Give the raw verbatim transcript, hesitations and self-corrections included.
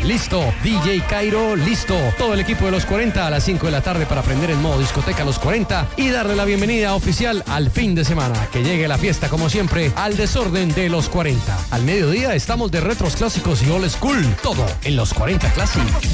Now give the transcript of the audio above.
listo. D J Cairo, listo. Todo el equipo de los cuarenta a las cinco de la tarde para aprender en modo discoteca los cuarenta y darle la bienvenida oficial al fin de semana. Que llegue la fiesta, como siempre, al desorden de los cuarenta. Al mediodía estamos de retros clásicos y old school. Todo en los cuarenta Classic.